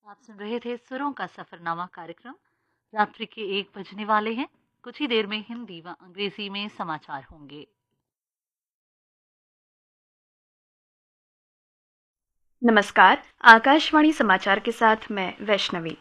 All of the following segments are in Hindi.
आप सुन रहे थे सुरों का सफरनामा कार्यक्रम। रात्रि के 1 बजने वाले हैं। कुछ ही देर में हिंदी व अंग्रेजी में समाचार होंगे। नमस्कार, आकाशवाणी समाचार के साथ मैं वैष्णवी।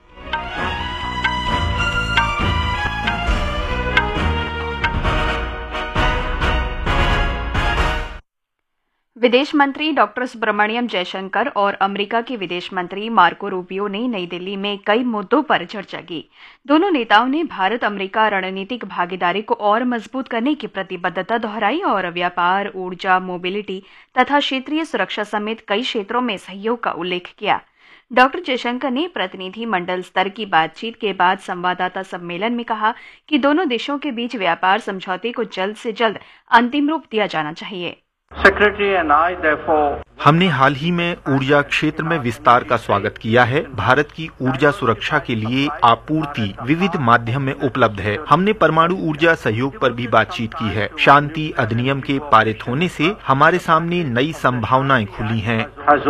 विदेश मंत्री डॉक्टर सुब्रमण्यम जयशंकर और अमेरिका के विदेश मंत्री मार्को रूबियो ने नई दिल्ली में कई मुद्दों पर चर्चा की। दोनों नेताओं ने भारत अमेरिका रणनीतिक भागीदारी को और मजबूत करने की प्रतिबद्धता दोहराई और व्यापार, ऊर्जा, मोबिलिटी तथा क्षेत्रीय सुरक्षा समेत कई क्षेत्रों में सहयोग का उल्लेख किया। डॉक्टर जयशंकर ने प्रतिनिधि मंडल स्तर की बातचीत के बाद संवाददाता सम्मेलन में कहा कि दोनों देशों के बीच व्यापार समझौते को जल्द से जल्द अंतिम रूप दिया जाना चाहिए। हमने हाल ही में ऊर्जा क्षेत्र में विस्तार का स्वागत किया है। भारत की ऊर्जा सुरक्षा के लिए आपूर्ति विविध माध्यम में उपलब्ध है। हमने परमाणु ऊर्जा सहयोग पर भी बातचीत की है। शांति अधिनियम के पारित होने से हमारे सामने नई संभावनाएं खुली हैं।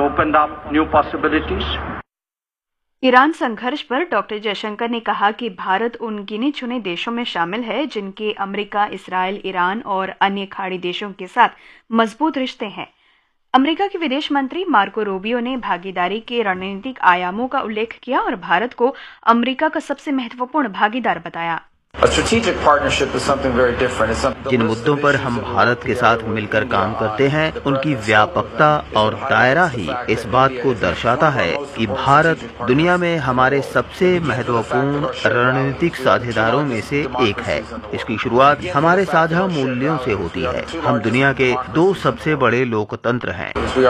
ईरान संघर्ष पर डॉक्टर जयशंकर ने कहा कि भारत उन गिने चुने देशों में शामिल है जिनके अमेरिका, इस्राएल, ईरान और अन्य खाड़ी देशों के साथ मजबूत रिश्ते हैं। अमेरिका के विदेश मंत्री मार्को रूबियो ने भागीदारी के रणनीतिक आयामों का उल्लेख किया और भारत को अमेरिका का सबसे महत्वपूर्ण भागीदार बताया। जिन मुद्दों पर हम भारत के साथ मिलकर काम करते हैं, उनकी व्यापकता और दायरा ही इस बात को दर्शाता है कि भारत दुनिया में हमारे सबसे महत्वपूर्ण रणनीतिक साझेदारों में से एक है। इसकी शुरुआत हमारे साझा मूल्यों से होती है। हम दुनिया के 2 सबसे बड़े लोकतंत्र हैं।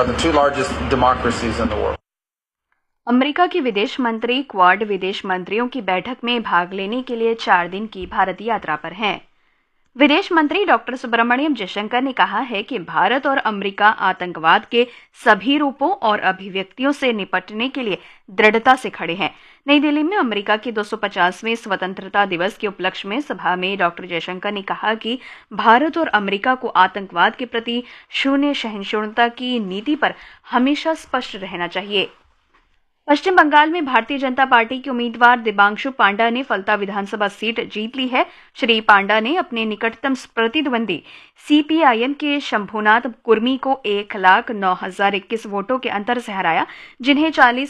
अमेरिका के विदेश मंत्री क्वाड विदेश मंत्रियों की बैठक में भाग लेने के लिए 4 दिन की भारत यात्रा पर हैं। विदेश मंत्री डॉक्टर सुब्रमण्यम जयशंकर ने कहा है कि भारत और अमेरिका आतंकवाद के सभी रूपों और अभिव्यक्तियों से निपटने के लिए दृढ़ता से खड़े हैं। नई दिल्ली में अमेरिका के 250वें स्वतंत्रता दिवस के उपलक्ष्य में सभा में डॉक्टर जयशंकर ने कहा कि भारत और अमेरिका को आतंकवाद के प्रति शून्य सहिष्णुता की नीति पर हमेशा स्पष्ट रहना चाहिए। पश्चिम बंगाल में भारतीय जनता पार्टी के उम्मीदवार दिबांशु पांडा ने फलता विधानसभा सीट जीत ली है। श्री पांडा ने अपने निकटतम प्रतिद्वंदी सीपीआईएम के शंभुनाथ कुर्मी को 1,09,021 वोटों के अंतर से हराया, जिन्हें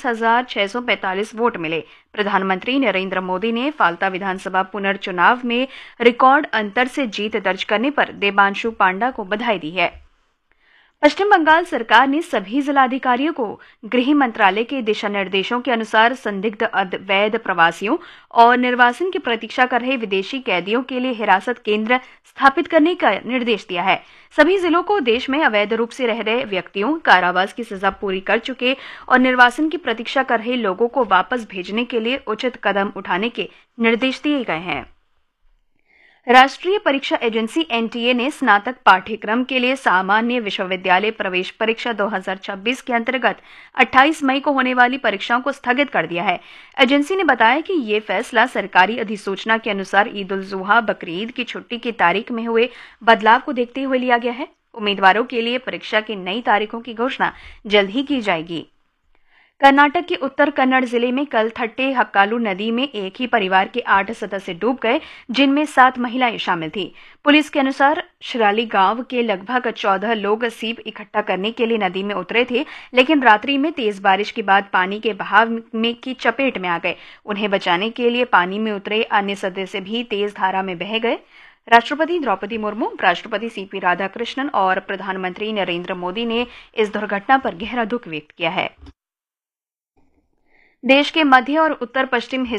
40,645 वोट मिले। प्रधानमंत्री नरेंद्र मोदी ने फाल्ता विधानसभा पुनर्चुनाव में रिकॉर्ड अंतर से जीत दर्ज करने पर दिबांशु पांडा को बधाई दी है। पश्चिम बंगाल सरकार ने सभी जिलाधिकारियों को गृह मंत्रालय के दिशा निर्देशों के अनुसार संदिग्ध अवैध प्रवासियों और निर्वासन की प्रतीक्षा कर रहे विदेशी कैदियों के लिए हिरासत केंद्र स्थापित करने का निर्देश दिया है। सभी जिलों को देश में अवैध रूप से रह रहे व्यक्तियों, कारावास की सजा पूरी कर चुके और निर्वासन की प्रतीक्षा कर रहे लोगों को वापस भेजने के लिए उचित कदम उठाने के निर्देश दिए गए हैं। राष्ट्रीय परीक्षा एजेंसी एनटीए ने स्नातक पाठ्यक्रम के लिए सामान्य विश्वविद्यालय प्रवेश परीक्षा 2026 के अंतर्गत 28 मई को होने वाली परीक्षाओं को स्थगित कर दिया है। एजेंसी ने बताया कि ये फैसला सरकारी अधिसूचना के अनुसार ईद उल जुहा बकरीद की छुट्टी की तारीख में हुए बदलाव को देखते हुए लिया गया है। उम्मीदवारों के लिए परीक्षा की नई तारीखों की घोषणा जल्द ही की जाएगी। कर्नाटक के उत्तर कन्नड़ जिले में कल थट्टे हक्कालू नदी में एक ही परिवार के 8 सदस्य डूब गए, जिनमें 7 महिलाएं शामिल थीं। पुलिस के अनुसार शिराली गांव के लगभग 14 लोग सीप इकट्ठा करने के लिए नदी में उतरे थे, लेकिन रात्रि में तेज बारिश के बाद पानी के बहाव में की चपेट में आ गए। उन्हें बचाने के लिए पानी में उतरे अन्य सदस्य भी तेज धारा में बह गए। राष्ट्रपति द्रौपदी मुर्मू, उपराष्ट्रपति सीपी राधाकृष्णन और प्रधानमंत्री नरेंद्र मोदी ने इस दुर्घटना पर गहरा दुख व्यक्त किया है। देश के मध्य और उत्तर पश्चिम